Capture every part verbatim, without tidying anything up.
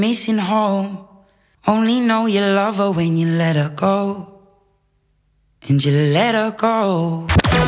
missing home. Only know you love her when you let her go. And you let her go.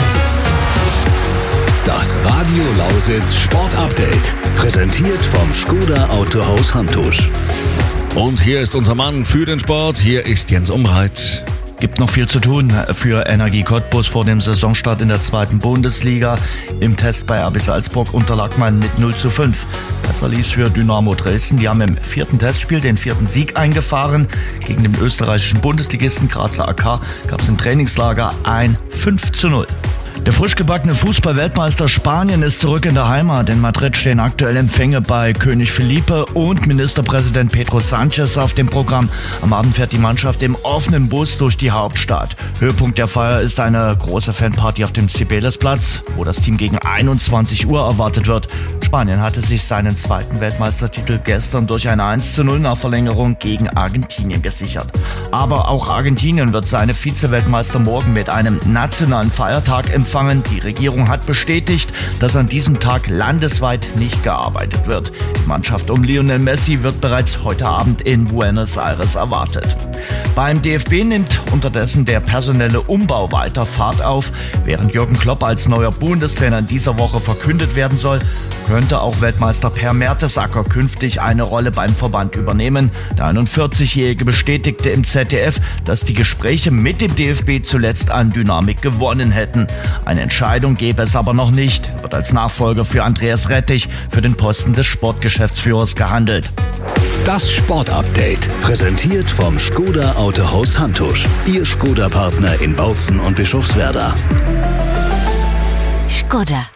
Das Radio Lausitz Sport Update. Präsentiert vom Skoda Autohaus Hantusch. Und hier ist unser Mann für den Sport. Hier ist Jens Umreit. Gibt noch viel zu tun für Energie Cottbus vor dem Saisonstart in der zweiten Bundesliga. Im Test bei R B Salzburg unterlag man mit null zu fünf. Besser lief's für Dynamo Dresden. Die haben im vierten Testspiel den vierten Sieg eingefahren. Gegen den österreichischen Bundesligisten Grazer A K gab's im Trainingslager ein fünf zu null. Der frisch gebackene Fußball-Weltmeister Spanien ist zurück in der Heimat. In Madrid stehen aktuell Empfänge bei König Felipe und Ministerpräsident Pedro Sánchez auf dem Programm. Am Abend fährt die Mannschaft im offenen Bus durch die Hauptstadt. Höhepunkt der Feier ist eine große Fanparty auf dem Cibeles-Platz, wo das Team gegen einundzwanzig Uhr erwartet wird. Spanien hatte sich seinen zweiten Weltmeistertitel gestern durch eine eins zu null nach Verlängerung gegen Argentinien gesichert. Aber auch Argentinien wird seine Vize-Weltmeister morgen mit einem nationalen Feiertag empfangen. Die Regierung hat bestätigt, dass an diesem Tag landesweit nicht gearbeitet wird. Die Mannschaft um Lionel Messi wird bereits heute Abend in Buenos Aires erwartet. Beim D F B nimmt unterdessen der personelle Umbau weiter Fahrt auf. Während Jürgen Klopp als neuer Bundestrainer in dieser Woche verkündet werden soll, könnte auch Weltmeister Per Mertesacker künftig eine Rolle beim Verband übernehmen. Der einundvierzigjährige bestätigte im Z D F, dass die Gespräche mit dem D F B zuletzt an Dynamik gewonnen hätten. Eine Entscheidung gäbe es aber noch nicht. Er wird als Nachfolger für Andreas Rettich für den Posten des Sportgeschäftsführers gehandelt. Das Sport-Update, präsentiert vom Skoda Autohaus Hantusch. Ihr Skoda-Partner in Bautzen und Bischofswerda. Skoda.